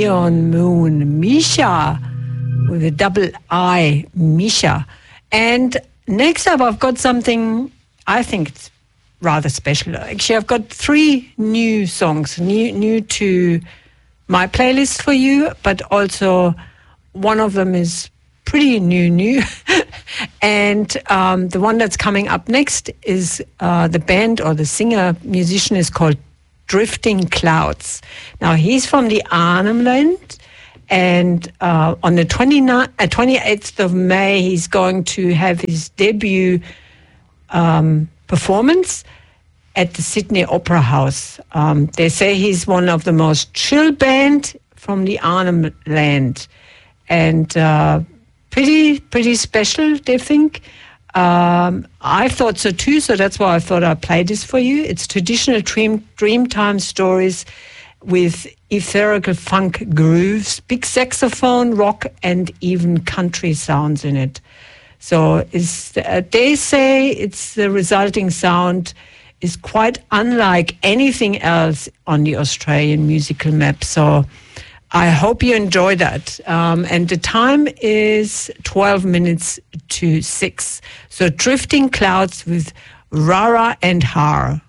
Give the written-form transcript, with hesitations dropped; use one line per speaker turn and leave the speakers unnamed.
Neon Moon, Misha, with a double I, Misha. And next up, I've got something I think it's rather special. Actually, I've got 3 new songs, new to my playlist for you, but also one of them is pretty new. And the one that's coming up next is the band or the singer-musician is called Drifting Clouds. Now, he's from the Arnhem Land, and on the 28th of May, he's going to have his debut performance at the Sydney Opera House. They say he's one of the most chill band from the Arnhem Land, and pretty special, they think. I thought so too, so that's why I thought I'd play this for you. It's traditional Dreamtime stories with ethereal funk grooves, big saxophone, rock, and even country sounds in it. So they say it's the resulting sound is quite unlike anything else on the Australian musical map. So I hope you enjoy that. And the time is 12 minutes to 6. So Drifting Clouds with Rara and Har.